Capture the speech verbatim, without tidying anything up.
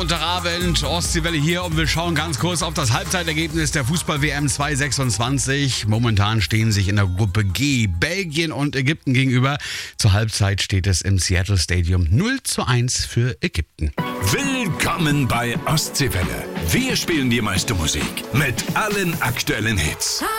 Sonntagabend, Ostseewelle hier und wir schauen ganz kurz auf das Halbzeitergebnis der Fußball-W M zwanzig sechsundzwanzig. Momentan stehen sich in der Gruppe G Belgien und Ägypten gegenüber. Zur Halbzeit steht es im Seattle Stadium null zu eins für Ägypten. Willkommen bei Ostseewelle. Wir spielen die meiste Musik mit allen aktuellen Hits.